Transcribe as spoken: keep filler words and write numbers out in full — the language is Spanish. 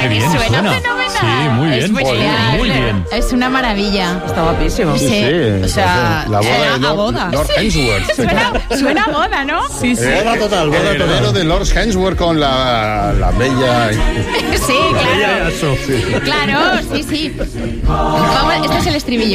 Qué bien suena, suena. fenomenal. Sí, muy bien. Es bestial. Muy bien. Es una maravilla. Está guapísimo. Sí, Sí, o sea, la boda suena de Lord, a boda. Lord Hemsworth. Suena, suena a boda, ¿no? Sí, sí. Boda total, boda total. El heredero de Lord Hemsworth con la, la bella... Sí, claro. Claro, sí, sí. Vamos, este es el estribillo.